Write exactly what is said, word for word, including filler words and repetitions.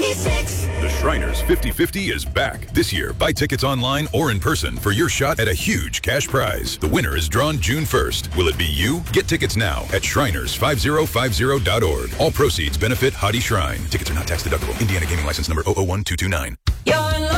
fifty-six. The Shriners fifty fifty is back. This year, buy tickets online or in person for your shot at a huge cash prize. The winner is drawn June first. Will it be you? Get tickets now at shriners five zero five zero dot org. All proceeds benefit Hadi Shrine. Tickets are not tax deductible. Indiana Gaming License number zero zero one two two nine. You're